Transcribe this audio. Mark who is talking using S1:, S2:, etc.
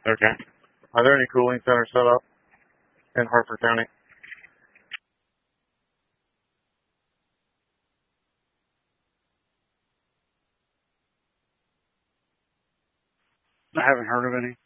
S1: Okay. Are there any cooling centers set up in Harford County?
S2: I haven't heard of any.